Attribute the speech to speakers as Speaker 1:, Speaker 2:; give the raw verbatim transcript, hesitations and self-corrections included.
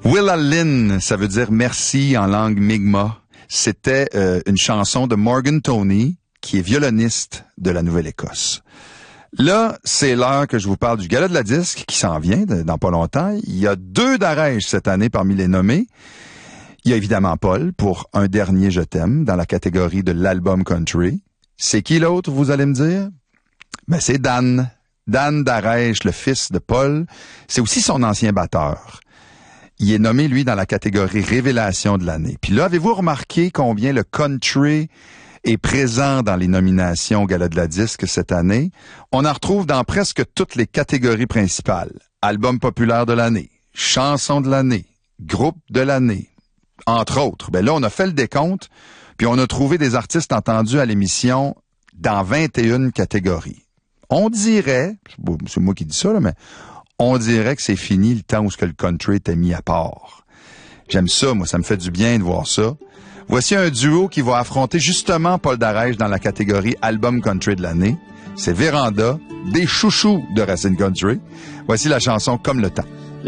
Speaker 1: Willa Lynn, ça veut dire merci en langue Mi'kmaq. C'était euh, une chanson de Morgan Toney, qui est violoniste de la Nouvelle-Écosse. Là, c'est l'heure que je vous parle du Gala de la disque qui s'en vient de, dans pas longtemps. Il y a deux Darèche cette année parmi les nommés. Il y a évidemment Paul pour Un dernier je t'aime dans la catégorie de l'album country. C'est qui l'autre, vous allez me dire? Ben, c'est Dan. Dan Darèche, le fils de Paul. C'est aussi son ancien batteur. Il est nommé, lui, dans la catégorie Révélation de l'année. Puis là, avez-vous remarqué combien le country est présent dans les nominations au Gala de la disque cette année? On en retrouve dans presque toutes les catégories principales. Album populaire de l'année, chanson de l'année, groupe de l'année, entre autres. Ben là, on a fait le décompte, puis on a trouvé des artistes entendus à l'émission dans vingt et une catégories. On dirait, c'est moi qui dis ça, là, mais on dirait que c'est fini le temps où ce que le country était mis à part. J'aime ça, moi, ça me fait du bien de voir ça. Voici un duo qui va affronter justement Paul Darèche dans la catégorie Album Country de l'année. C'est Véranda, des chouchous de Racine Country. Voici la chanson Comme le temps.